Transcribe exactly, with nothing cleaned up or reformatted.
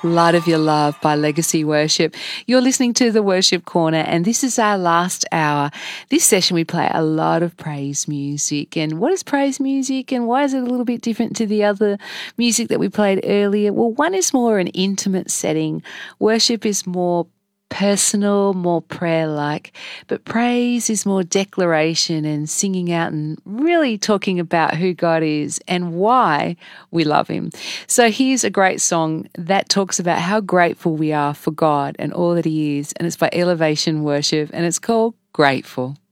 Light of Your Love by Legacy Worship. You're listening to the Worship Corner, and this is our last hour. This session we play a lot of praise music. And what is praise music, and why is it a little bit different to the other music that we played earlier? Well, one is more an intimate setting. Worship is more personal, more prayer-like, but praise is more declaration and singing out and really talking about who God is and why we love Him. So here's a great song that talks about how grateful we are for God and all that He is, and it's by Elevation Worship, and it's called Grateful.